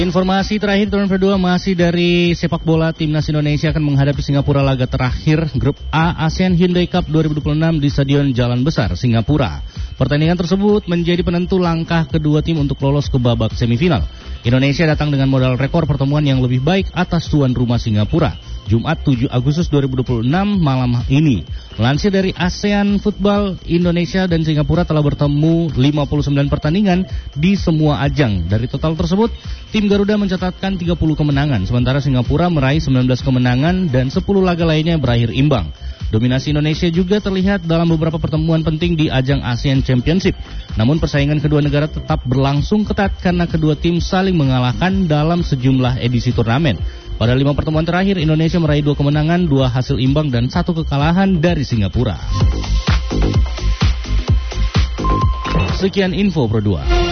Informasi terakhir turun kedua masih dari sepak bola. Timnas Indonesia akan menghadapi Singapura laga terakhir Grup A ASEAN Hyundai Cup 2026 di Stadion Jalan Besar, Singapura. Pertandingan tersebut menjadi penentu langkah kedua tim untuk lolos ke babak semifinal. Indonesia datang dengan modal rekor pertemuan yang lebih baik atas tuan rumah Singapura. Jumat 7 Agustus 2026 malam ini. Melansir dari ASEAN Football, Indonesia dan Singapura telah bertemu 59 pertandingan di semua ajang. Dari total tersebut, tim Garuda mencatatkan 30 kemenangan, sementara Singapura meraih 19 kemenangan dan 10 laga lainnya berakhir imbang. Dominasi Indonesia juga terlihat dalam beberapa pertemuan penting di ajang ASEAN Championship. Namun persaingan kedua negara tetap berlangsung ketat karena kedua tim saling mengalahkan dalam sejumlah edisi turnamen. Pada 5 pertemuan terakhir, Indonesia meraih 2 kemenangan, 2 hasil imbang, dan 1 kekalahan dari Singapura. Sekian info Pro 2.